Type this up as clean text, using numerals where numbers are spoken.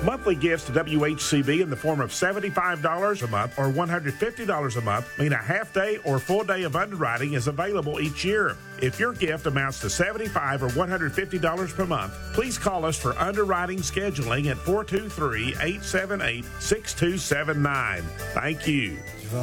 Monthly gifts to WHCB in the form of $75 a month or $150 a month mean a half day or full day of underwriting is available each year. If your gift amounts to $75 or $150 per month, please call us for underwriting scheduling at 423-878-6279. Thank you.